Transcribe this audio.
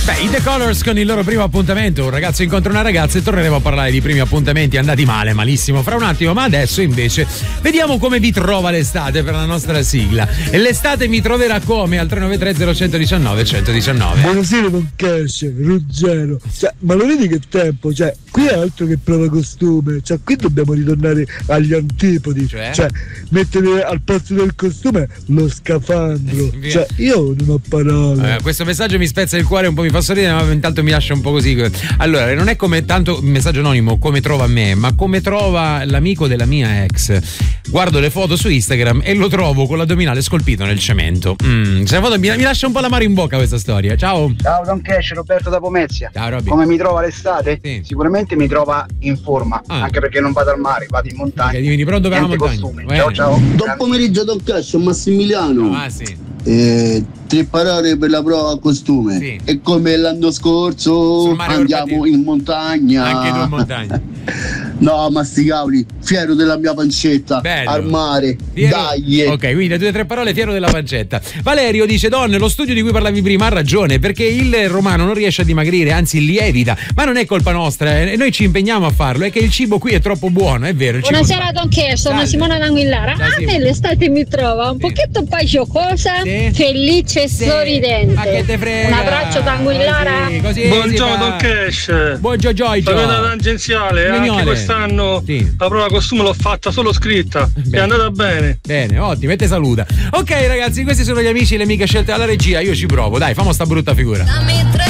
Beh, i The Colors con il loro primo appuntamento, un ragazzo incontra una ragazza, e torneremo a parlare di primi appuntamenti andati male, malissimo fra un attimo, ma adesso invece vediamo come vi trova l'estate per la nostra sigla. E l'estate mi troverà come? Al 393 0119 119. Buonasera Don Cash, Ruggero. Cioè, ma lo vedi che tempo? Cioè, qui è altro che prova costume. Cioè, qui dobbiamo ritornare agli antipodi. Cioè mettere al posto del costume lo scafandro. Cioè, io non ho parole. Questo messaggio mi spezza il cuore, un po' mi fa sorridere, ma intanto mi lascia un po' così. Allora, non è come tanto un messaggio anonimo come trova me, ma come trova l'amico della mia ex. Guardo le foto su Instagram e lo trovo con l'addominale scolpito nel cemento. Mi lascia un po' l'amaro in bocca questa storia. Ciao Don Cash, Roberto da Pomezia. Ciao Robby. Come mi trova l'estate? Sì. Sicuramente mi trova in forma, anche perché non vado al mare, vado in montagna. Okay, diveni pronto per la montagna. Ciao. Buon pomeriggio Don Cash, Massimiliano. Sì. 3 parole per la prova a costume. Sì. E come l'anno scorso andiamo in montagna. Anche tu in montagna. No, ma sti cavoli, fiero della mia pancetta. Bello. Al mare. Fiero. Dai. Ok, quindi 2 o 3 parole, fiero della pancetta. Valerio dice: Don, lo studio di cui parlavi prima ha ragione, perché il romano non riesce a dimagrire, anzi lievita. Ma non è colpa nostra, e noi ci impegniamo a farlo. È che il cibo qui è troppo buono, è vero. Buonasera Don Cash, sono Simona d'Anguillara. Me l'estate mi trova un pochetto giocosa, felice e sorridente. Ma che te frega? Un abbraccio d'Anguillara. Così Buongiorno Don Cash. Buongiorno Giorgio. Sapete tangenziale, anche quest'anno la prova costume l'ho fatta solo scritta. È andata bene. Bene, ottimo, e te saluta. Ok ragazzi, questi sono gli amici e le amiche scelte dalla regia. Io ci provo, dai, famo sta brutta figura.